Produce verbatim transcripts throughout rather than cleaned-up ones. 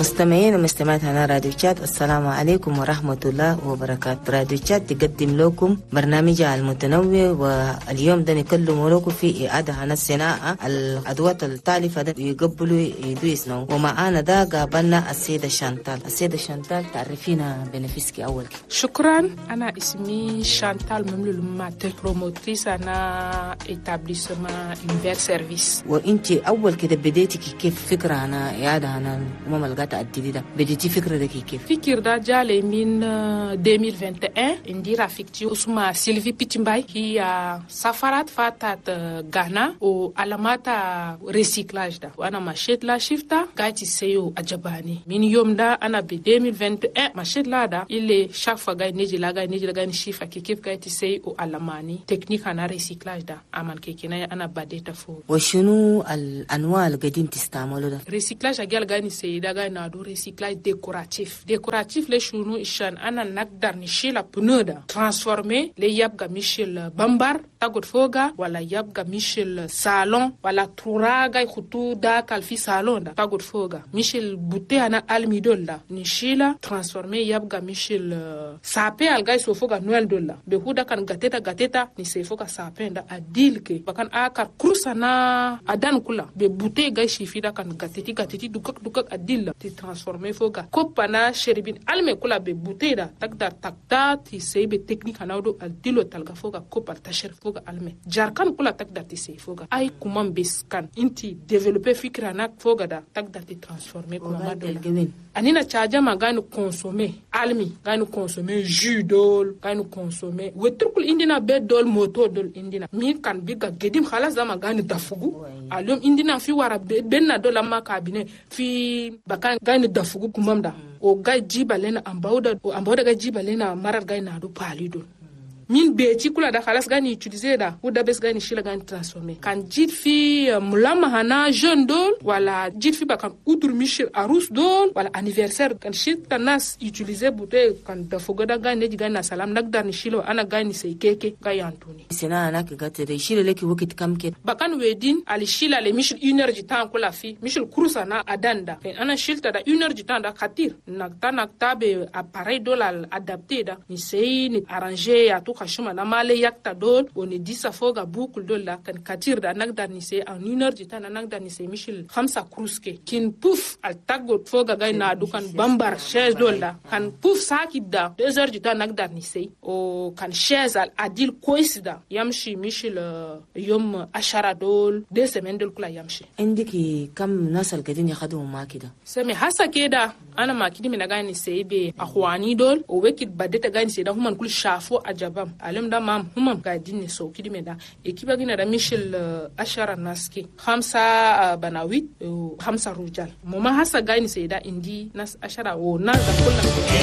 مستمعين ومستمعات هنا راديو تشات، السلام عليكم ورحمة الله وبركاته. راديو تشات تقدم لكم برنامجها المتنوع، واليوم ده نكلم لكم في إعادة عن الصناعة الأدوات التالفة ده يقبلوا يدو يصنعوا. ومعانا ده قابلنا السيدة شانتال. السيدة شانتال تعرفينا بنفسك أول كده. شكرا. أنا اسمي شانتال مملول مات بروموتريس أنا إتابليسما إنفير سيرفيس. وإنت أول كده بديتي كيف فكرة عن إعادة عن المهم القطع الجديدة، بديتي فكرة ده كيف؟ فكرة ده جالي من ألفين وواحد وعشرين. عندي رفيقتي اسمها سيلفي بيتمباي، هي سافرت فاتت غانا وعلامات ريسيكلاج ده، وأنا مشيت لا شفتا قاعدة سيو أجباني. من يوم ده أنا ب ألفين وواحد وعشرين مشيت لا ده اللي شافا قاعد نيجي لا قاعد نيجي لا قاعد نشوفها كيف قاعدة سيو علماني تكنيك أنا ريسيكلاج ده أمان كيكنا أنا بديت فوق. وشنو الأنواع اللي قاعدين تستعملوا ده؟ ريسيكلاج أجل قاعد نسي ده قاعد نادو ريسيكلاج ديكوراتيف. ديكوراتيف لشنو إشان أنا نقدر نشيل بنودا ترانسفورمي ليبقى مشيل بامبر تاخد فوقا، ولا يبقى مشيل صالون ولا تراغا يخطو داك في صالون ده تاخد فوقا، مشيل بوتي أنا الميدول ده نشيلا ترانسفورمي يبقى مشيل سابي الجاي سوفوقا نويل دولا بهودا كان غاتيتا غاتيتا نسيفوقا سابي ده أديلكي بكان آكار كروسنا أدان كلا ببوتي جاي شيفيدا كان غاتيتي غاتيتي دوكك دوكك أديلا ترانسفورمي فوقا كوبانا شربين ألمي كلا ببوتي ده تقدر تقدر تسيب التكنيك هناودو أديلو تلقى فوقا كوبا تشر فوقا ألمي جاركان كلا تقدر تسيب فوقا أي كمان بس كان أنتي ديفلوبي فكرة هناك فوقا ده تقدر تترانسفورمي كمان دولا. أنينا تشاجا ما غانو كونسومي ألمي غانو كونسومي جو دول غانو كونسومي وتركل إندينا بيد دول موتور دول إندينا مين كان بيجا قديم خلاص ده ما غانو دفوقو اليوم إندينا في ورا بينا دول ما كابينه في بكان غانو دفوقو كمام ده وغاي جيبا لنا أمباودا وأمباودا غاي جيبا لنا مرات غاي نادو بالي دول min beti kula da khalas gani utiliser da ou da bes gani shila gani transformer kan jit fi mulama hana jeune dol wala jit fi ba kan utur michel arus dol wala anniversaire kan shit tanas utiliser bute kan da fogoda gani ji gani salam nagdar ni shilo ana gani sai keke ga yantuni sina ana ka gate da shila leki wukit kamke ba kan wedin ali shila le michel une heure du temps kula fi michel krusa na adanda ana shilta da une heure du temps da khatir nakta nakta be appareil dolal adapté da ni sei ni arranger ya kashuma na male yakta dol oni disa foga boucle dol la kan katir da nagdar ni se en une heure du temps na nagdar ni se michel khamsa kruske kin pouf al tagot foga gay na dukan bambar chaise dol la kan pouf sakid da deux heures du temps nagdar ni se o kan chaise al adil koisda yamshi michel yom ashara dol deux semaines dol kula yamshi indiki kam nasal gadin ya khadu ma kida sami hasa keda ana makidi mina gani se be akhwani dol o wekit badeta gani se da human kul shafo ajaba alim da mam humam ga dinne so kidime da ekiba gina da michel ashara naski khamsa banawit khamsa rujal mama hasa gani sayda indi nas ashara o nas da kullu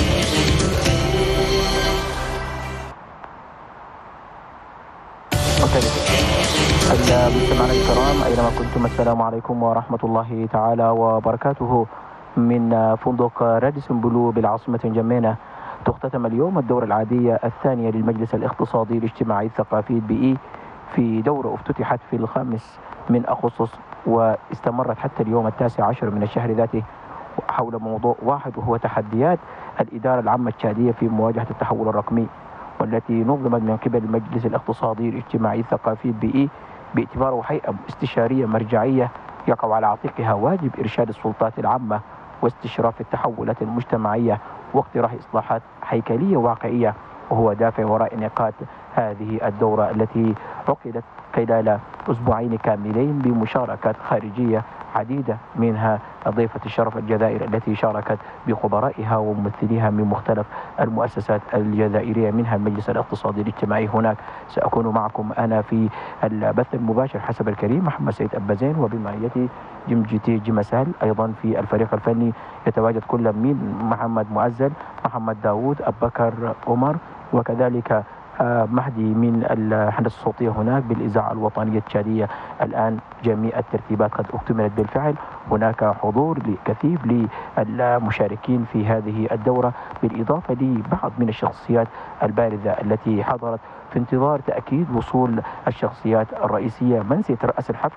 المستمعين الكرام أينما كنتم السلام عليكم ورحمة الله تعالى وبركاته. من فندق راديسون بلو بالعاصمة جمينة تختتم اليوم الدورة العادية الثانية للمجلس الاقتصادي الاجتماعي الثقافي البيئي في دورة افتتحت في الخامس من أغسطس واستمرت حتى اليوم التاسع عشر من الشهر ذاته حول موضوع واحد وهو تحديات الإدارة العامة التشادية في مواجهة التحول الرقمي، والتي نظمت من قبل المجلس الاقتصادي الاجتماعي الثقافي البيئي باعتباره هيئة استشارية مرجعية يقع على عاتقها واجب إرشاد السلطات العامة واستشراف التحولات المجتمعية واقتراح إصلاحات هيكلية واقعية، وهو دافع وراء انعقاد هذه الدورة التي عقدت خلال أسبوعين كاملين بمشاركات خارجية عديدة، منها ضيفة الشرف الجزائر التي شاركت بخبرائها وممثليها من مختلف المؤسسات الجزائرية منها المجلس الاقتصادي الاجتماعي. هناك سأكون معكم أنا في البث المباشر حسب الكريم محمد سيد أبازين، وبمعيتي جمجتي جمسال أيضا في الفريق الفني يتواجد كل من محمد معزل، محمد داوود، أبو بكر عمر، وكذلك مهدي من الهندسة الصوتية هناك بالإذاعة الوطنية التشادية. الآن جميع الترتيبات قد اكتملت بالفعل، هناك حضور كثيف للمشاركين في هذه الدورة بالإضافة لبعض من الشخصيات البارزة التي حضرت في انتظار تأكيد وصول الشخصيات الرئيسية من سيترأس الحفل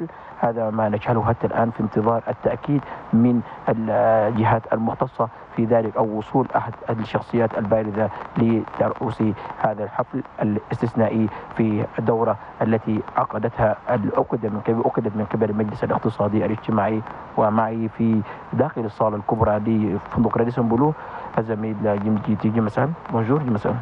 هذا ما نجهله حتى الآن في انتظار التأكيد من الجهات المختصة في ذلك أو وصول أحد الشخصيات البارزة لترأس هذا الحفل الاستثنائي في الدورة التي عقدتها عقدت من قبل عقدت من قبل المجلس الاقتصادي الاجتماعي. ومعي في داخل الصالة الكبرى لفندق راديسون بلو الزميل جيم جي جي مساء. بونجور جي مساء.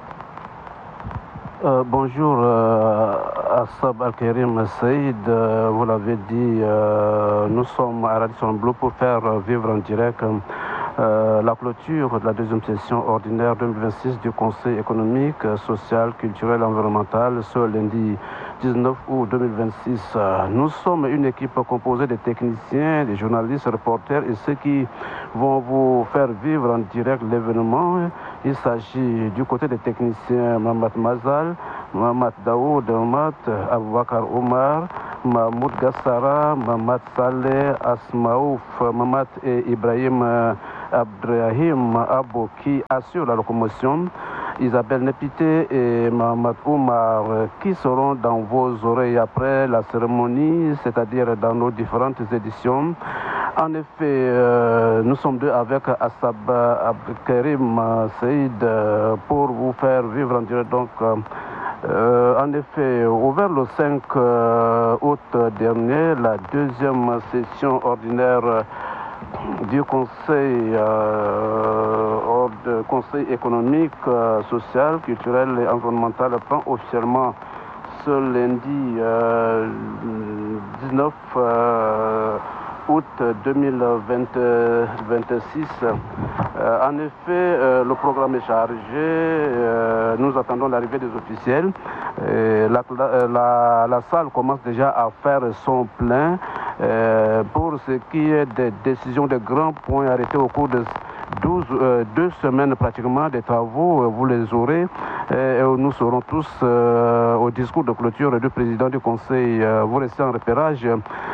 Euh, bonjour euh, Assab Al-Karim Saïd, euh, vous l'avez dit, euh, nous sommes à Radisson Blu pour faire vivre en direct euh, la clôture de la deuxième session ordinaire deux mille vingt-six du Conseil économique, social, culturel et environnemental ce lundi dix-neuf août deux mille vingt-six. Nous sommes une équipe composée de techniciens, des journalistes, reporters et ceux qui vont vous faire vivre en direct l'événement. Il s'agit du côté des techniciens Mohamed Mazal, Mohamed Daoud, Mat, Aboubakar Omar, Mahmoud Gassara, Mohamed Saleh, Asmaouf, Mohamed et Ibrahim Abdrahim Abou qui assurent la locomotion, Isabelle Nepité et Mohamed Oumar qui seront dans vos oreilles après la cérémonie, c'est-à-dire dans nos différentes éditions. En effet, euh, nous sommes deux avec Assab Abdelkarim Saïd euh, pour vous faire vivre en direct. Donc, euh, en effet, ouvert le cinq euh, août dernier, la deuxième session ordinaire du Conseil, euh, ordre, conseil économique, euh, social, culturel et environnemental prend officiellement ce lundi euh, dix-neuf euh, août deux mille vingt-six. Euh, en effet, euh, le programme est chargé. Euh, nous attendons l'arrivée des officiels. Euh, la, la, la salle commence déjà à faire son plein. Euh, pour ce qui est des décisions de grands points arrêtés au cours de douze, euh, deux semaines pratiquement des travaux, vous les aurez. Et nous serons tous euh, au discours de clôture du président du Conseil. Euh, vous restez en repérage.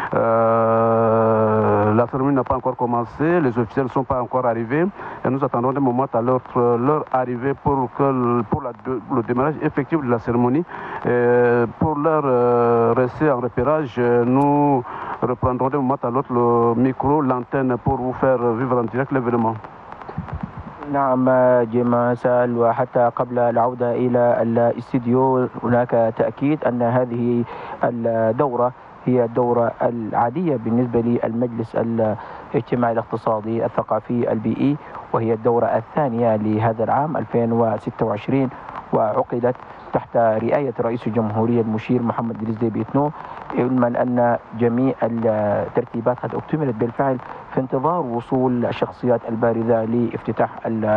Euh, la cérémonie n'a pas encore commencé, les officiels ne sont pas encore arrivés. Et nous attendons des moments à leur, leur arrivée pour, que, pour la, le démarrage effectif de la cérémonie. Et pour leur euh, rester en repérage, nous reprendrons d'un moment à l'autre le micro, l'antenne pour vous faire vivre en direct l'événement. نعم جيما سأل. وحتى قبل العودة إلى الاستديو هناك تأكيد أن هذه الدورة هي الدورة العادية بالنسبة للمجلس الاجتماعي الاقتصادي الثقافي البيئي، وهي الدورة الثانية لهذا العام ألفين وستة وعشرين، وعقدت تحت رعاية رئيس الجمهورية المشير محمد إدريس ديبي إتنو، علما أن جميع الترتيبات قد اكتملت بالفعل في انتظار وصول الشخصيات البارزة لافتتاح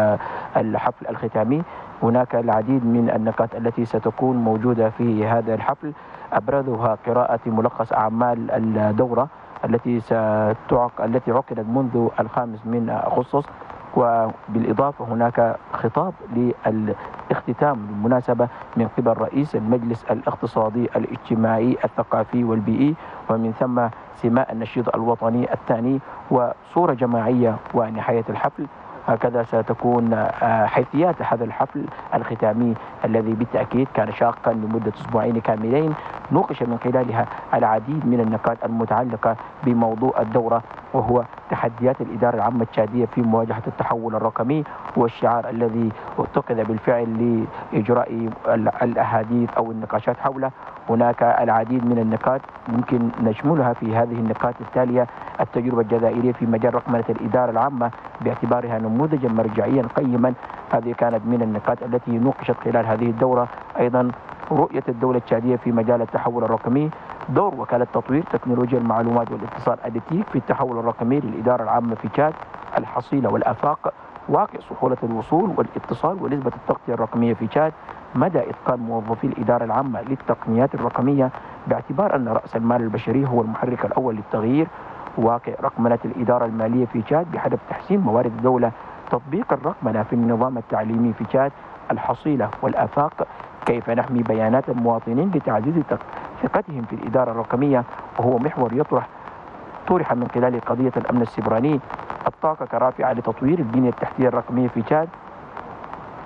الحفل الختامي. هناك العديد من النقاط التي ستكون موجودة في هذا الحفل، أبرزها قراءة ملخص أعمال الدورة التي ستعق... التي عقدت منذ الخامس من أغسطس، وبالإضافة هناك خطاب للاختتام بالمناسبة من قبل رئيس المجلس الاقتصادي الاجتماعي الثقافي والبيئي، ومن ثم سماء النشيد الوطني الثاني وصورة جماعية ونهاية الحفل. هكذا ستكون حيثيات هذا الحفل الختامي الذي بالتأكيد كان شاقا لمدة أسبوعين كاملين، نوقش من خلالها العديد من النقاط المتعلقة بموضوع الدورة، وهو تحديات الإدارة العامة التشادية في مواجهة التحول الرقمي، والشعار الذي اتخذ بالفعل لإجراء الأحاديث أو النقاشات حوله. هناك العديد من النقاط يمكن نشملها في هذه النقاط التالية: التجربة الجزائرية في مجال رقمنة الإدارة العامة باعتبارها نموذجا مرجعيا قيما، هذه كانت من النقاط التي نوقشت خلال هذه الدورة. أيضا رؤية الدولة التشادية في مجال التحول الرقمي، دور وكالة تطوير تكنولوجيا المعلومات والاتصال أديتيك في التحول الرقمي للإدارة العامة في تشاد، الحصيلة والآفاق، واقع سهولة الوصول والاتصال ونسبة التغطية الرقمية في تشاد، مدى إتقان موظفي الإدارة العامة للتقنيات الرقمية باعتبار أن رأس المال البشري هو المحرك الأول للتغيير، واقع رقمنة الإدارة المالية في تشاد بهدف تحسين موارد الدولة، تطبيق الرقمنة في النظام التعليمي في تشاد، الحصيلة والآفاق، كيف نحمي بيانات المواطنين لتعزيز ثقتهم في الإدارة الرقمية، وهو محور يطرح طرح من خلال قضية الأمن السيبراني، الطاقة كرافعة لتطوير البنية التحتية الرقمية في تشاد،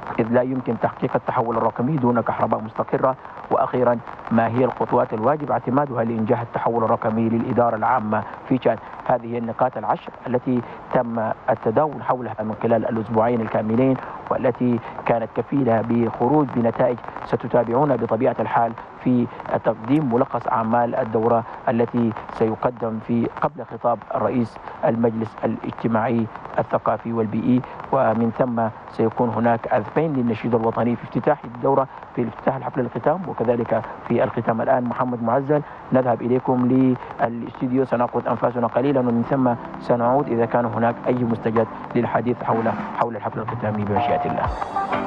إذ لا يمكن تحقيق التحول الرقمي دون كهرباء مستقرة. وأخيرا، ما هي الخطوات الواجب اعتمادها لإنجاح التحول الرقمي للإدارة العامة في تشاد؟ هذه النقاط العشر التي تم التداول حولها من خلال الأسبوعين الكاملين، والتي كانت كفيلة بخروج بنتائج ستتابعون بطبيعة الحال في تقديم ملخص أعمال الدورة التي سيقدم في قبل خطاب الرئيس المجلس الاجتماعي الثقافي والبيئي. ومن ثم سيكون هناك عزفين للنشيد الوطني في افتتاح الدورة، في افتتاح الحفل الختام وكذلك في الختام. الآن محمد معزل نذهب إليكم للاستديو، سنأخذ أنفاسنا قليلا ومن ثم سنعود إذا كان هناك أي مستجد للحديث حول حول الحفل الختامي بمشيئة الله.